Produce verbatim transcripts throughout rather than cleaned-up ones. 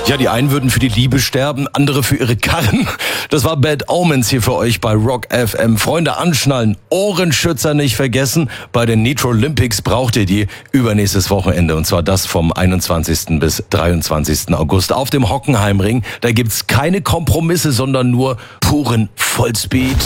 Ja, die einen würden für die Liebe sterben, andere für ihre Karren. Das war Bad Omens hier für euch bei Rock F M. Freunde, anschnallen, Ohrenschützer nicht vergessen. Bei den Nitro Olympics braucht ihr die übernächstes Wochenende. Und zwar das vom einundzwanzigsten bis dreiundzwanzigsten August auf dem Hockenheimring. Da gibt's keine Kompromisse, sondern nur puren Vollspeed.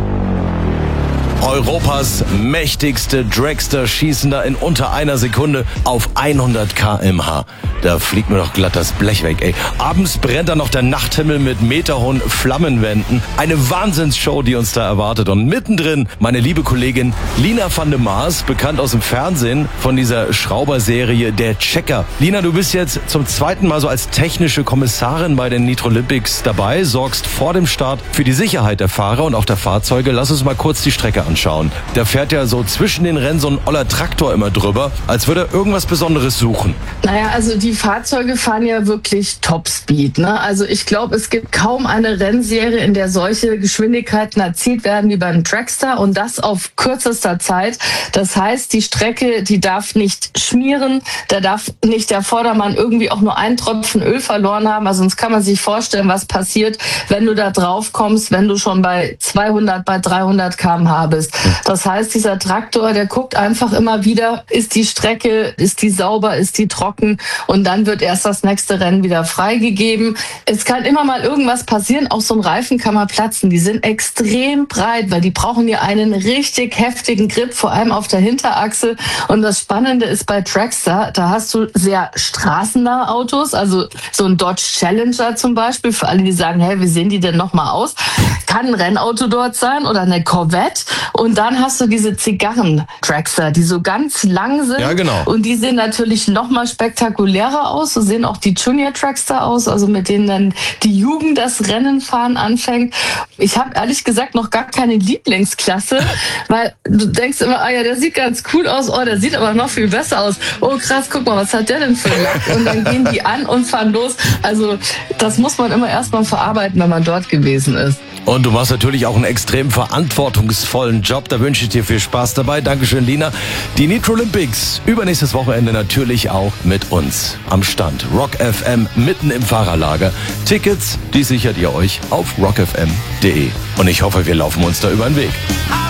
Europas mächtigste Dragster schießen da in unter einer Sekunde auf hundert Kilometer pro Stunde. Da fliegt mir doch glatt das Blech weg, ey. Abends brennt dann noch der Nachthimmel mit meterhohen Flammenwänden. Eine Wahnsinnsshow, die uns da erwartet. Und mittendrin meine liebe Kollegin Lina van der Maas, bekannt aus dem Fernsehen von dieser Schrauberserie Der Checker. Lina, du bist jetzt zum zweiten Mal so als technische Kommissarin bei den Nitro Olympics dabei, sorgst vor dem Start für die Sicherheit der Fahrer und auch der Fahrzeuge. Lass uns mal kurz die Strecke anschauen. Da fährt ja so zwischen den Rennen so ein oller Traktor immer drüber, als würde er irgendwas Besonderes suchen. Naja, also die Fahrzeuge fahren ja wirklich Topspeed, ne? Also ich glaube, es gibt kaum eine Rennserie, in der solche Geschwindigkeiten erzielt werden wie beim Dragster und das auf kürzester Zeit. Das heißt, die Strecke, die darf nicht schmieren, da darf nicht der Vordermann irgendwie auch nur einen Tropfen Öl verloren haben. Also sonst kann man sich vorstellen, was passiert, wenn du da drauf kommst, wenn du schon bei zweihundert, bei dreihundert Kilometer pro Stunde bist. Das heißt, dieser Traktor, der guckt einfach immer wieder, ist die Strecke, ist die sauber, ist die trocken und dann wird erst das nächste Rennen wieder freigegeben. Es kann immer mal irgendwas passieren, auch so ein Reifen kann mal platzen. Die sind extrem breit, weil die brauchen ja einen richtig heftigen Grip, vor allem auf der Hinterachse. Und das Spannende ist bei Dragster, da hast du sehr straßennahe Autos, also so ein Dodge Challenger zum Beispiel, für alle, die sagen, hey, wie sehen die denn nochmal aus? Kann ein Rennauto dort sein oder eine Corvette. Und dann hast du diese Zigarren-Dragster, die so ganz lang sind. Ja, genau. Und die sehen natürlich noch mal spektakulärer aus. So sehen auch die Junior-Dragster aus, also mit denen dann die Jugend das Rennenfahren anfängt. Ich habe ehrlich gesagt noch gar keine Lieblingsklasse, weil du denkst immer, ah ja, der sieht ganz cool aus, oh, der sieht aber noch viel besser aus. Oh krass, guck mal, was hat der denn für einen Lack? Und dann gehen die an und fahren los. Also das muss man immer erstmal verarbeiten, wenn man dort gewesen ist. Und du machst natürlich auch einen extrem verantwortungsvollen Job. Da wünsche ich dir viel Spaß dabei. Dankeschön, Lina. Die Nitro Olympics übernächstes Wochenende natürlich auch mit uns am Stand. Rock F M mitten im Fahrerlager. Tickets, die sichert ihr euch auf rock f m punkt d e. Und ich hoffe, wir laufen uns da über den Weg.